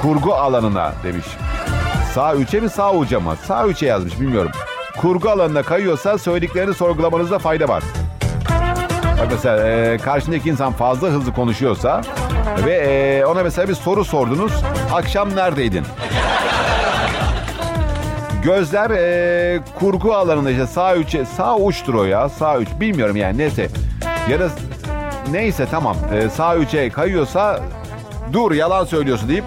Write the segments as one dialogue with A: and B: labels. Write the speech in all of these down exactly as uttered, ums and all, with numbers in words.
A: kurgu alanına demiş. Sağ üçe mi sağ uca mı? Sağ üçe yazmış, bilmiyorum. Kurgu alanına kayıyorsa söylediklerini sorgulamanızda fayda var. Bak mesela e, karşındaki insan fazla hızlı konuşuyorsa ve e, ona mesela bir soru sordunuz. Akşam neredeydin? Gözler e, kurgu alanında işte sağ üçe, sağ uçtur o ya, sağ üç, bilmiyorum yani, neyse. Ya da neyse tamam, e, sağ üçe kayıyorsa dur yalan söylüyorsun deyip.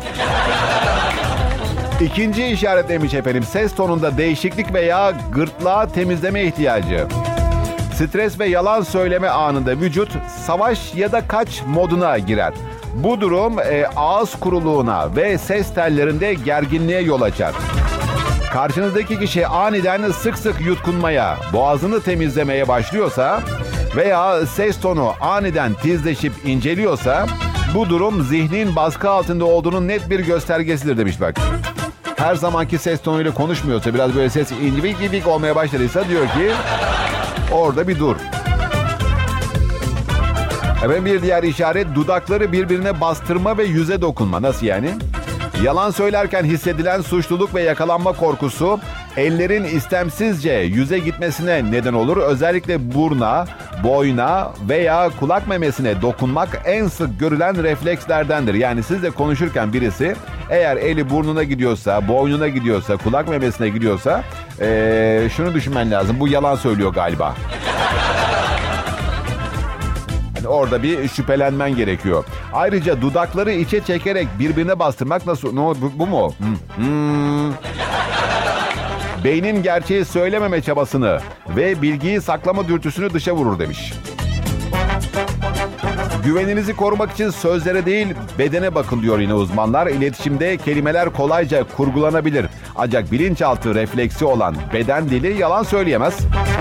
A: İkinci işaretlemiş efendim, ses tonunda değişiklik veya gırtlağı temizleme ihtiyacı. Stres ve yalan söyleme anında vücut savaş ya da kaç moduna girer. Bu durum e, ağız kuruluğuna ve ses tellerinde gerginliğe yol açar. Karşınızdaki kişi aniden sık sık yutkunmaya, boğazını temizlemeye başlıyorsa veya ses tonu aniden tizleşip inceliyorsa bu durum zihnin baskı altında olduğunun net bir göstergesidir demiş bak. Her zamanki ses tonuyla konuşmuyorsa, biraz böyle ses incivik incivik olmaya başladıysa diyor ki orada bir dur. Efendim bir diğer işaret dudakları birbirine bastırma ve yüze dokunma. Nasıl yani? Yalan söylerken hissedilen suçluluk ve yakalanma korkusu ellerin istemsizce yüze gitmesine neden olur. Özellikle burna, boyna veya kulak memesine dokunmak en sık görülen reflekslerdendir. Yani siz de konuşurken birisi eğer eli burnuna gidiyorsa, boynuna gidiyorsa, kulak memesine gidiyorsa ee, şunu düşünmen lazım. Bu yalan söylüyor galiba. Orada bir şüphelenmen gerekiyor. Ayrıca dudakları içe çekerek birbirine bastırmak nasıl? No, bu, bu mu? Hmm. Hmm. Beynin gerçeği söylememe çabasını ve bilgiyi saklama dürtüsünü dışa vurur demiş. Güveninizi korumak için sözlere değil bedene bakın diyor yine uzmanlar. İletişimde kelimeler kolayca kurgulanabilir. Ancak bilinçaltı refleksi olan beden dili yalan söyleyemez.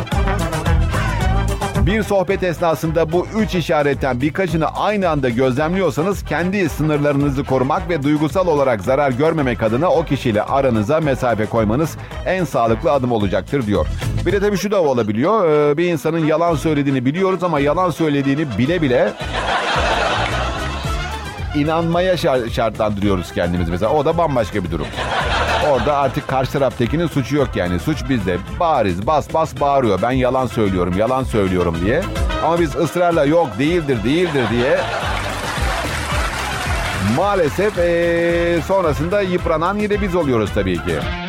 A: Bir sohbet esnasında bu üç işaretten birkaçını aynı anda gözlemliyorsanız kendi sınırlarınızı korumak ve duygusal olarak zarar görmemek adına o kişiyle aranıza mesafe koymanız en sağlıklı adım olacaktır diyor. Bir de tabii şu da olabiliyor. Ee, bir insanın yalan söylediğini biliyoruz ama yalan söylediğini bile bile inanmaya şartlandırıyoruz kendimizi mesela. O da bambaşka bir durum. Orada artık karşı taraftakinin suçu yok yani. Suç bizde. Bariz bas bas bağırıyor. Ben yalan söylüyorum, yalan söylüyorum diye. Ama biz ısrarla yok değildir, değildir diye maalesef ee, sonrasında yıpranan yine biz oluyoruz tabii ki.